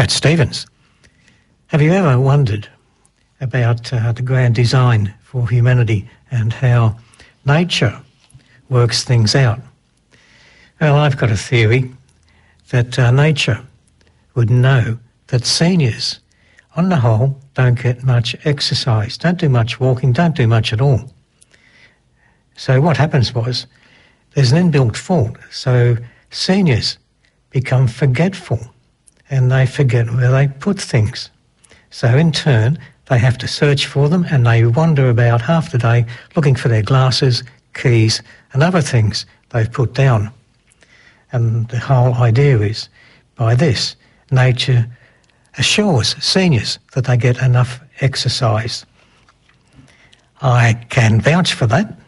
Cat Stevens. Have you ever wondered about the grand design for humanity and how nature works things out? Well, I've got a theory that nature would know that seniors, on the whole, don't get much exercise, don't do much walking, don't do much at all. So what happens was there's an inbuilt fault. So seniors become forgetful and they forget where they put things. So in turn, they have to search for them and they wander about half the day looking for their glasses, keys and other things they've put down. And the whole idea is, by this, nature assures seniors that they get enough exercise. I can vouch for that.